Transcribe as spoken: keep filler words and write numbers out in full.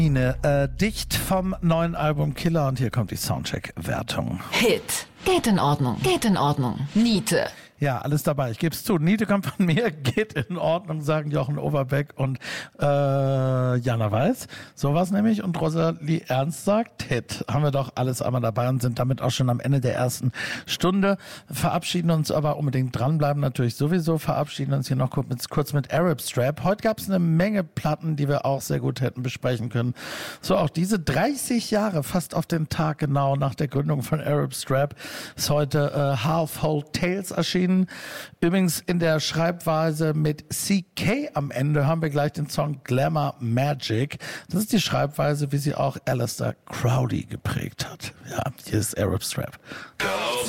Äh, dicht vom neuen Album Killer und hier kommt die Soundcheck-Wertung. Hit. Geht in Ordnung. Geht in Ordnung. Niete. Ja, alles dabei. Ich gebe es zu. Niete kommt von mir, geht in Ordnung, sagen Jochen Overbeck und äh, Jana Weiß. Sowas nämlich. Und Rosalie Ernst sagt Hit. Haben wir doch alles einmal dabei und sind damit auch schon am Ende der ersten Stunde. Verabschieden uns aber unbedingt dranbleiben natürlich sowieso. Verabschieden uns hier noch kurz mit, kurz mit Arab Strap. Heute gab es eine Menge Platten, die wir auch sehr gut hätten besprechen können. So auch diese dreißig Jahre, fast auf den Tag genau nach der Gründung von Arab Strap, ist heute äh, Half Whole Tales erschienen. Übrigens in der Schreibweise mit C K am Ende haben wir gleich den Song Glamour Magic. Das ist die Schreibweise, wie sie auch Alistair Crowley geprägt hat. Ja, hier ist Arab Strap.